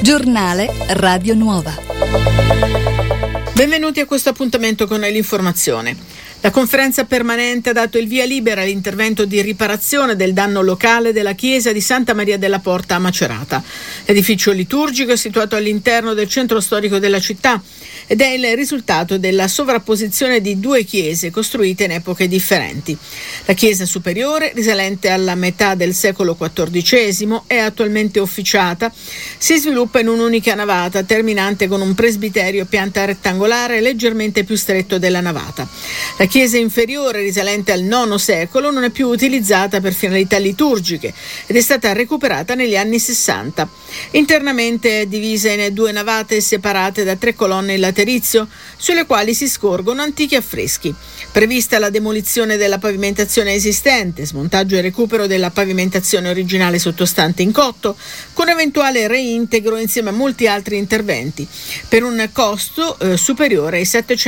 Giornale Radio Nuova. Benvenuti a questo appuntamento con l'informazione. La conferenza permanente ha dato il via libera all'intervento di riparazione del danno locale della chiesa di Santa Maria della Porta a Macerata. L'edificio liturgico è situato all'interno del centro storico della città ed è il risultato della sovrapposizione di due chiese costruite in epoche differenti. La chiesa superiore, risalente alla metà del secolo XIV, è attualmente officiata, si sviluppa in un'unica navata terminante con un presbiterio a pianta rettangolare leggermente più stretto della navata. La chiesa inferiore, risalente al IX secolo, non è più utilizzata per finalità liturgiche ed è stata recuperata negli anni 60. Internamente è divisa in due navate separate da tre colonne in laterizio, sulle quali si scorgono antichi affreschi. Prevista la demolizione della pavimentazione esistente, smontaggio e recupero della pavimentazione originale sottostante in cotto, con eventuale reintegro insieme a molti altri interventi, per un costo superiore ai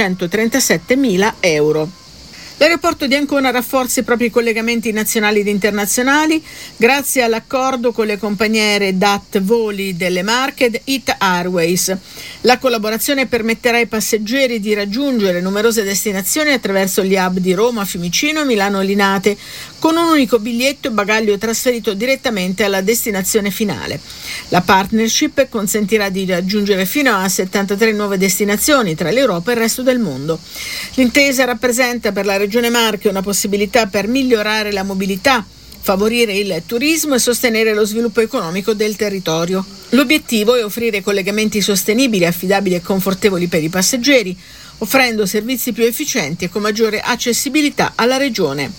737.000 euro. L'aeroporto di Ancona rafforza i propri collegamenti nazionali ed internazionali grazie all'accordo con le compagnie aeree DAT Voli delle Marche ed IT Airways. La collaborazione permetterà ai passeggeri di raggiungere numerose destinazioni attraverso gli hub di Roma, Fiumicino e Milano Linate, con un unico biglietto e bagaglio trasferito direttamente alla destinazione finale. La partnership consentirà di raggiungere fino a 73 nuove destinazioni tra l'Europa e il resto del mondo. L'intesa rappresenta per la Regione Marche una possibilità per migliorare la mobilità, favorire il turismo e sostenere lo sviluppo economico del territorio. L'obiettivo è offrire collegamenti sostenibili, affidabili e confortevoli per i passeggeri, offrendo servizi più efficienti e con maggiore accessibilità alla regione.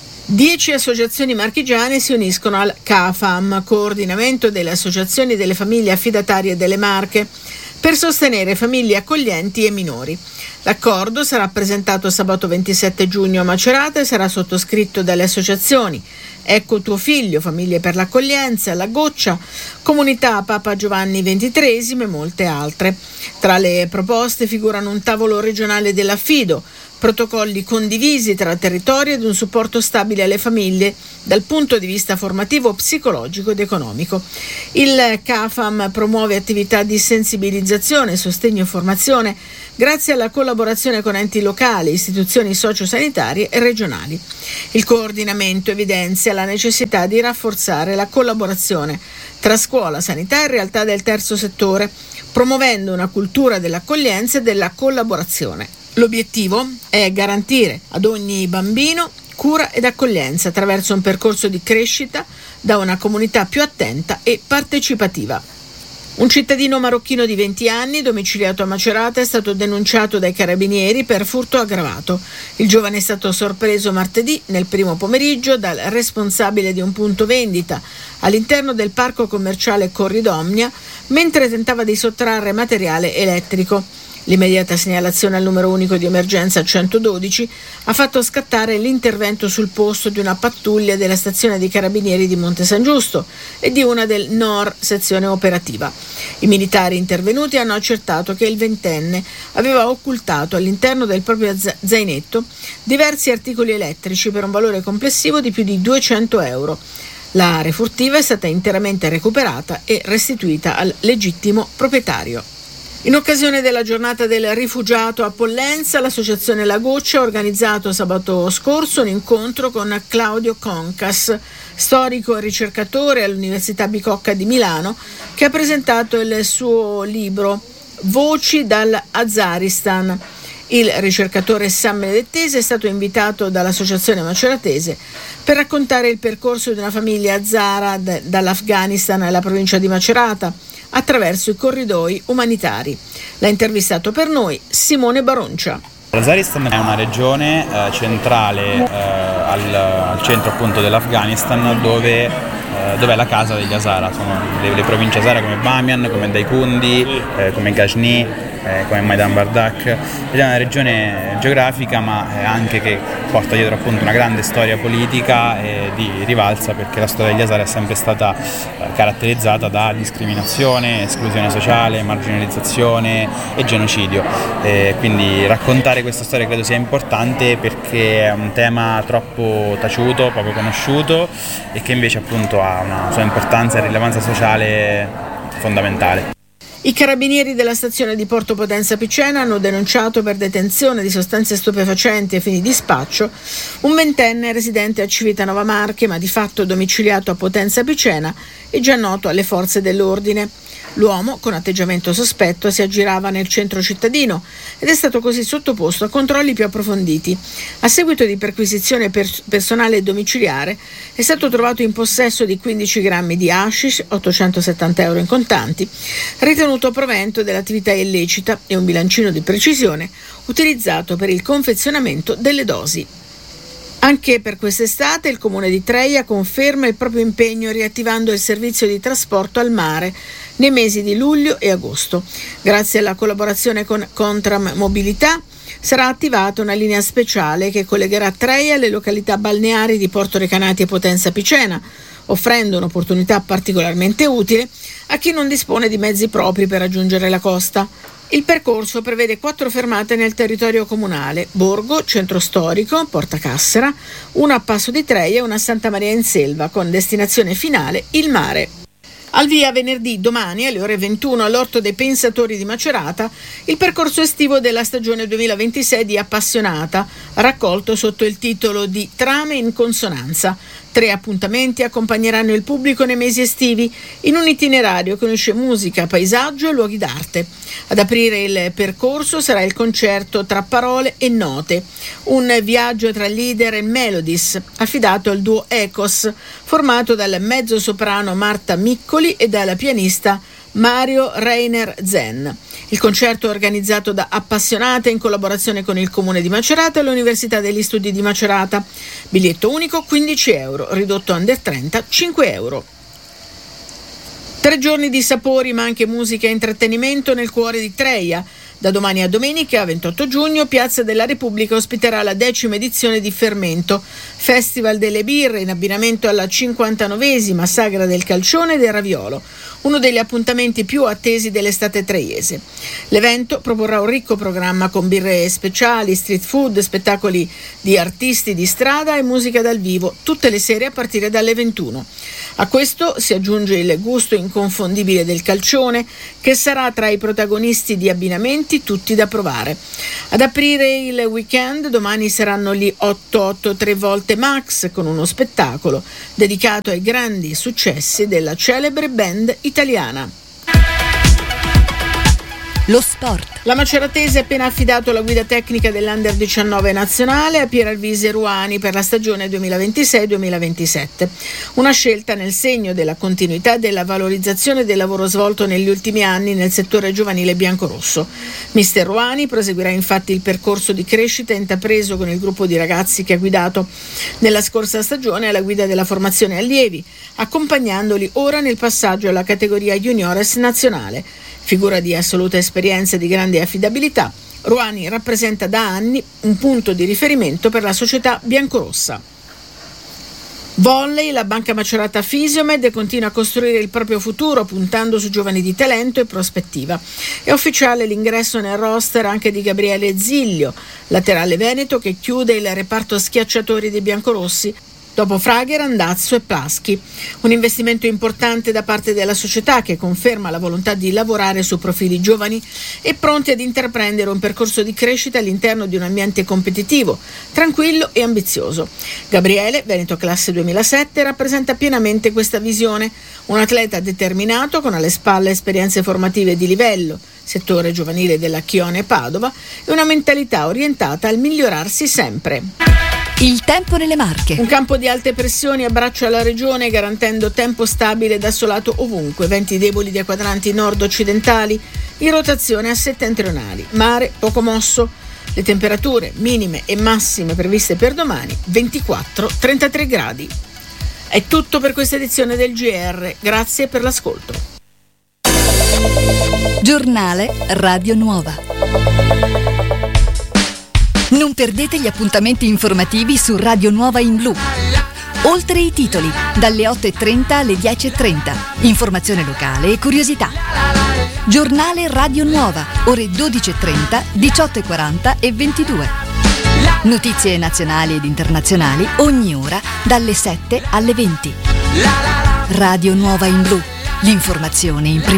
10 associazioni marchigiane si uniscono al CAFAM, coordinamento delle associazioni delle famiglie affidatarie delle Marche, per sostenere famiglie accoglienti e minori. L'accordo sarà presentato sabato 27 giugno a Macerata e sarà sottoscritto dalle associazioni Ecco tuo figlio, Famiglie per l'accoglienza, La Goccia, Comunità Papa Giovanni XXIII e molte altre. Tra le proposte figurano un tavolo regionale dell'affido, protocolli condivisi tra territori ed un supporto stabile alle famiglie dal punto di vista formativo, psicologico ed economico. Il CAFAM promuove attività di sensibilizzazione, sostegno e formazione grazie alla collaborazione con enti locali, istituzioni sociosanitarie e regionali. Il coordinamento evidenzia la necessità di rafforzare la collaborazione tra scuola, sanità e realtà del terzo settore, promuovendo una cultura dell'accoglienza e della collaborazione. L'obiettivo è garantire ad ogni bambino cura ed accoglienza attraverso un percorso di crescita da una comunità più attenta e partecipativa. Un cittadino marocchino di 20 anni, domiciliato a Macerata, è stato denunciato dai carabinieri per furto aggravato. Il giovane è stato sorpreso martedì nel primo pomeriggio dal responsabile di un punto vendita all'interno del parco commerciale Corridomnia mentre tentava di sottrarre materiale elettrico. L'immediata segnalazione al numero unico di emergenza 112 ha fatto scattare l'intervento sul posto di una pattuglia della stazione dei carabinieri di Monte San Giusto e di una del NOR sezione operativa. I militari intervenuti hanno accertato che il ventenne aveva occultato all'interno del proprio zainetto diversi articoli elettrici per un valore complessivo di più di 200 euro. La refurtiva è stata interamente recuperata e restituita al legittimo proprietario. In occasione della giornata del rifugiato a Pollenza, l'associazione La Goccia ha organizzato sabato scorso un incontro con Claudio Concas, storico e ricercatore all'Università Bicocca di Milano, che ha presentato il suo libro Voci dall'Azaristan. Il ricercatore sambenedettese è stato invitato dall'associazione maceratese per raccontare il percorso di una famiglia azara dall'Afghanistan alla provincia di Macerata attraverso i corridoi umanitari. L'ha intervistato per noi Simone Baroncia. L'Azaristan è una regione centrale al centro appunto dell'Afghanistan dove è la casa degli Hazara. Sono le province Hazara come Bamiyan, come Daikundi, come Ghazni, come Maidan Bardak. È una regione geografica ma anche che porta dietro appunto una grande storia politica e di rivalsa, perché la storia degli Hazara è sempre stata caratterizzata da discriminazione, esclusione sociale, marginalizzazione e genocidio. Quindi raccontare questa storia credo sia importante perché è un tema troppo taciuto, poco conosciuto e che invece appunto ha una sua importanza e rilevanza sociale fondamentale. I carabinieri della stazione di Porto Potenza Picena hanno denunciato per detenzione di sostanze stupefacenti a fini di spaccio un ventenne residente a Civitanova Marche, ma di fatto domiciliato a Potenza Picena e già noto alle forze dell'ordine. L'uomo, con atteggiamento sospetto, si aggirava nel centro cittadino ed è stato così sottoposto a controlli più approfonditi. A seguito di perquisizione personale e domiciliare è stato trovato in possesso di 15 grammi di hashish, 870 euro in contanti, ritenuto provento dell'attività illecita, e un bilancino di precisione utilizzato per il confezionamento delle dosi. Anche per quest'estate il Comune di Treia conferma il proprio impegno riattivando il servizio di trasporto al mare nei mesi di luglio e agosto. Grazie alla collaborazione con Contram Mobilità sarà attivata una linea speciale che collegherà Treia alle località balneari di Porto Recanati e Potenza Picena, offrendo un'opportunità particolarmente utile a chi non dispone di mezzi propri per raggiungere la costa. Il percorso prevede 4 fermate nel territorio comunale: Borgo, Centro Storico, Porta Cassera, una a Passo di Treia e una a Santa Maria in Selva, con destinazione finale il mare. Al via venerdì, domani, alle ore 21 all'Orto dei Pensatori di Macerata, il percorso estivo della stagione 2026 di Appassionata, raccolto sotto il titolo di Trame in consonanza. 3 appuntamenti accompagneranno il pubblico nei mesi estivi in un itinerario che unisce musica, paesaggio e luoghi d'arte. Ad aprire il percorso sarà il concerto Tra parole e note, un viaggio tra leader e melodies affidato al duo Ecos, formato dal mezzosoprano Marta Miccoli e dalla pianista Mario Reiner Zen. Il concerto è organizzato da Appassionate in collaborazione con il Comune di Macerata e l'Università degli Studi di Macerata. Biglietto unico 15 euro, ridotto under 30 5 euro. 3 giorni di sapori, ma anche musica e intrattenimento nel cuore di Treia. Da domani a domenica, 28 giugno, Piazza della Repubblica ospiterà la 10ª edizione di Fermento, Festival delle birre in abbinamento alla 59ª Sagra del Calcione e del Raviolo, uno degli appuntamenti più attesi dell'estate treiese. L'evento proporrà un ricco programma con birre speciali, street food, spettacoli di artisti di strada e musica dal vivo, tutte le sere a partire dalle 21. A questo si aggiunge il gusto inconfondibile del calcione, che sarà tra i protagonisti di abbinamenti tutti da provare. Ad aprire il weekend domani saranno gli 883 volte Max, con uno spettacolo dedicato ai grandi successi della celebre band italiana. Lo sport. La maceratese ha appena affidato la guida tecnica dell'Under 19 nazionale a Pieralvise Ruani per la stagione 2026-2027. Una scelta nel segno della continuità e della valorizzazione del lavoro svolto negli ultimi anni nel settore giovanile biancorosso. Mister Ruani proseguirà infatti il percorso di crescita intrapreso con il gruppo di ragazzi che ha guidato nella scorsa stagione alla guida della formazione allievi, accompagnandoli ora nel passaggio alla categoria juniores nazionale. Figura di assoluta esperienza e di grande affidabilità, Ruani rappresenta da anni un punto di riferimento per la società biancorossa. Volley, la Banca Macerata Fisiomed continua a costruire il proprio futuro puntando su giovani di talento e prospettiva. È ufficiale l'ingresso nel roster anche di Gabriele Ziglio, laterale veneto che chiude il reparto schiacciatori dei biancorossi dopo Fraghe, Randazzo e Plaschi. Un investimento importante da parte della società che conferma la volontà di lavorare su profili giovani e pronti ad intraprendere un percorso di crescita all'interno di un ambiente competitivo, tranquillo e ambizioso. Gabriele, Veneto classe 2007, rappresenta pienamente questa visione, un atleta determinato con alle spalle esperienze formative di livello, settore giovanile della Chione Padova, e una mentalità orientata al migliorarsi sempre. Il tempo nelle Marche. Un campo di alte pressioni abbraccia la regione garantendo tempo stabile ed assolato ovunque, venti deboli da quadranti nord-occidentali in rotazione a settentrionali, mare poco mosso. Le temperature minime e massime previste per domani 24-33 gradi. È tutto per questa edizione del GR, grazie per l'ascolto. Giornale Radio Nuova. Non perdete gli appuntamenti informativi su Radio Nuova in blu. Oltre i titoli, dalle 8.30 alle 10.30. Informazione locale e curiosità. Giornale Radio Nuova, ore 12.30, 18.40 e 22. Notizie nazionali ed internazionali ogni ora dalle 7 alle 20. Radio Nuova in blu. L'informazione in prima.